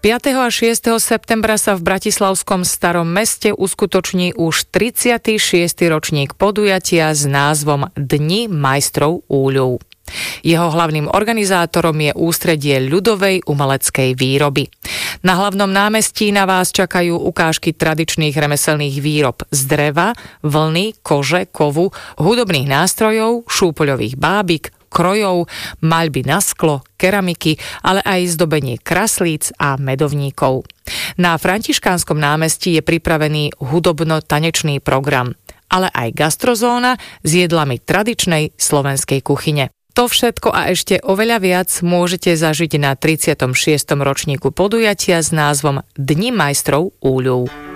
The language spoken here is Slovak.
5. a 6. septembra sa v Bratislavskom Starom meste uskutoční už 36. ročník podujatia s názvom Dni majstrov úľov. Jeho hlavným organizátorom je ústredie ľudovej umeleckej výroby. Na hlavnom námestí na vás čakajú ukážky tradičných remeselných výrob z dreva, vlny, kože, kovu, hudobných nástrojov, šúpoľových bábik, krojov, maľby na sklo, keramiky, ale aj zdobenie kraslíc a medovníkov. Na Františkánskom námestí je pripravený hudobno-tanečný program, ale aj gastrozóna s jedlami tradičnej slovenskej kuchyne. To všetko a ešte oveľa viac môžete zažiť na 36. ročníku podujatia s názvom Dni majstrov úľov.